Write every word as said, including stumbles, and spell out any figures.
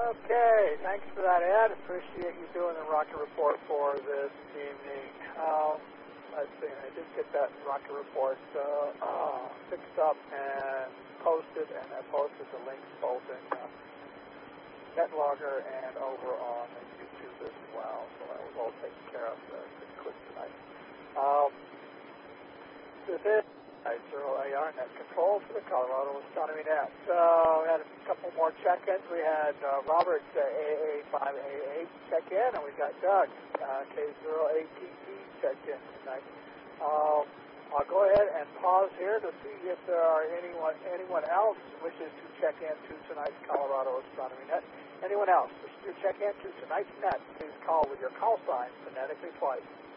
Okay, thanks for that, Ed. Appreciate you doing the rocket report for this evening. Um, let's see, I did get that rocket report uh, uh, fixed up and posted, and I posted the links both in uh, NetLogger and over on YouTube as well. So that was all taken care of uh, pretty quick tonight. Um, this is Zero A R Net Control for the Colorado Astronomy Net. So we had a couple more check-ins. We had uh, Robert uh, A A five A eight check in, and we got Doug uh, K zero eight T T check in tonight. Um, I'll go ahead and pause here to see if there are anyone anyone else wishes to check in to tonight's Colorado Astronomy Net. Anyone else wishes to check in to tonight's net, please call with your call sign phonetically twice.